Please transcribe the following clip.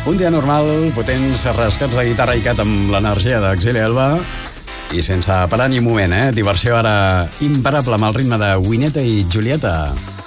Un dia normal, potents rescats de guitarra i cat amb l'energia d'Exili Elba i sense parar ni un moment, Diversió ara imparable amb el ritme de Wineta i Julieta.